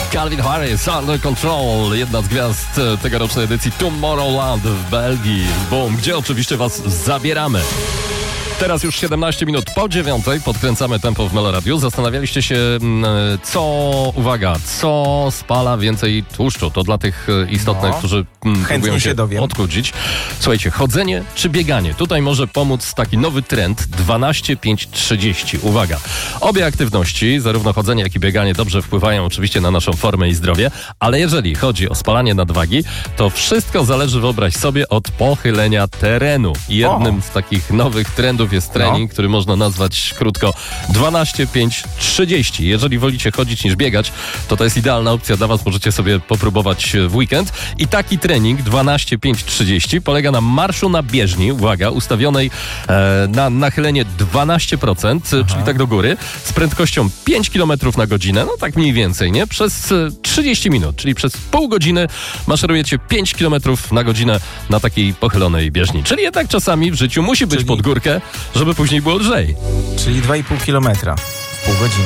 Calvin Harris, Under Control, jedna z gwiazd tegorocznej edycji Tomorrowland w Belgii. Boom, gdzie oczywiście was zabieramy. Teraz już 17 minut po 9, podkręcamy tempo w Meloradiu. Zastanawialiście się, co spala więcej tłuszczu. To dla tych istotnych, którzy próbują się odchudzić. Słuchajcie, chodzenie czy bieganie? Tutaj może pomóc taki nowy trend 12-5-30. Uwaga, obie aktywności, zarówno chodzenie, jak i bieganie, dobrze wpływają oczywiście na naszą formę i zdrowie, ale jeżeli chodzi o spalanie nadwagi, to wszystko zależy, wyobraź sobie, od pochylenia terenu. Jednym z takich nowych trendów jest trening, który można nazwać krótko 12-5-30. Jeżeli wolicie chodzić niż biegać, to jest idealna opcja dla was. Możecie sobie popróbować w weekend. I taki trening 12-5-30 polega na marszu na bieżni, uwaga, ustawionej na nachylenie 12%, czyli tak do góry, z prędkością 5 km na godzinę, no tak mniej więcej, nie? Przez 30 minut, czyli przez pół godziny maszerujecie 5 km na godzinę na takiej pochylonej bieżni. Czyli jednak czasami w życiu musi być pod górkę, żeby później było lżej. Czyli 2,5 kilometra w pół godziny.